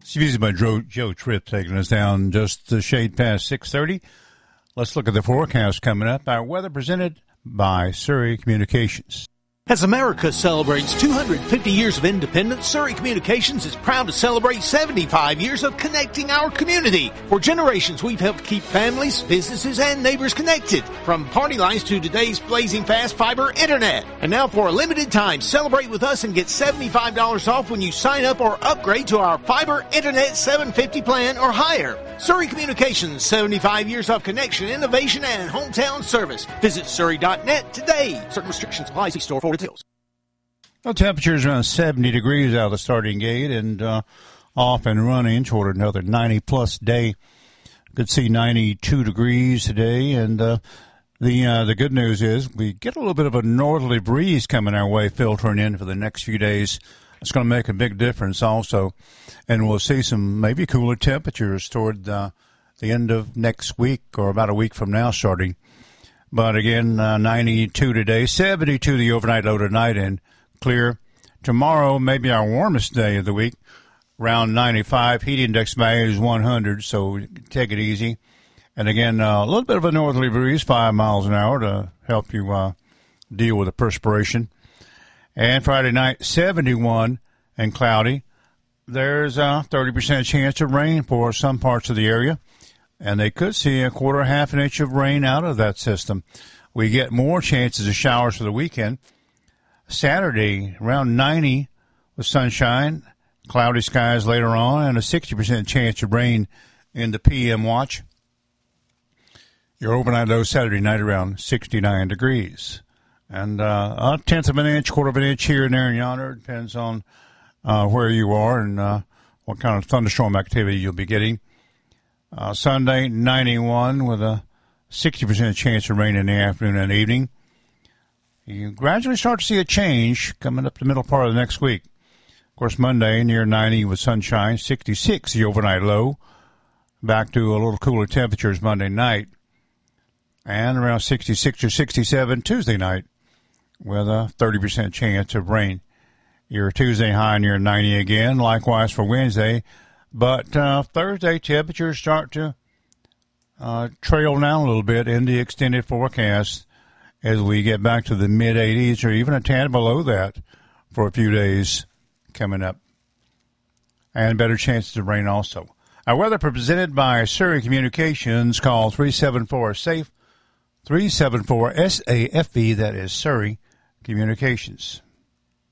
Excuse me, Joe Tripp taking us down just a shade past 6:30. Let's look at the forecast coming up. Our weather presented by Surrey Communications. As America celebrates 250 years of independence, Surrey Communications is proud to celebrate 75 years of connecting our community. For generations, we've helped keep families, businesses, and neighbors connected. From party lines to today's blazing fast fiber internet. And now for a limited time, celebrate with us and get $75 off when you sign up or upgrade to our fiber internet 750 plan or higher. Surrey Communications, 75 years of connection, innovation, and hometown service. Visit surrey.net today. Certain restrictions apply. See store for details. Well, temperatures around 70 degrees out of the starting gate and off and running toward another 90-plus day. Could see 92 degrees today, and the good news is we get a little bit of a northerly breeze coming our way, filtering in for the next few days. It's going to make a big difference also, and we'll see some maybe cooler temperatures toward the end of next week or about a week from now starting. But again, 92 today, 72 the overnight low tonight, and clear. Tomorrow, maybe our warmest day of the week, around 95. Heat index value is 100, so take it easy. And again, a little bit of a northerly breeze, 5 miles an hour to help you deal with the perspiration. And Friday night, 71 and cloudy. There's a 30% chance of rain for some parts of the area, and they could see a quarter, half an inch of rain out of that system. We get more chances of showers for the weekend. Saturday, around 90 with sunshine, cloudy skies later on, and a 60% chance of rain in the PM watch. Your overnight low Saturday night around 69 degrees. And a tenth of an inch, quarter of an inch here and there and yonder. Depends on where you are and what kind of thunderstorm activity you'll be getting. Sunday, 91 with a 60% chance of rain in the afternoon and evening. You gradually start to see a change coming up the middle part of the next week. Of course, Monday, near 90 with sunshine, 66 the overnight low. Back to a little cooler temperatures Monday night. And around 66 or 67 Tuesday night with a 30% chance of rain. Your Tuesday high near 90 again, likewise for Wednesday. But Thursday, temperatures start to trail down a little bit in the extended forecast as we get back to the mid-80s or even a tad below that for a few days coming up. And better chances of rain also. Our weather presented by Surrey Communications. Call 374-SAFE, 374-SAFE, that is Surrey Communications.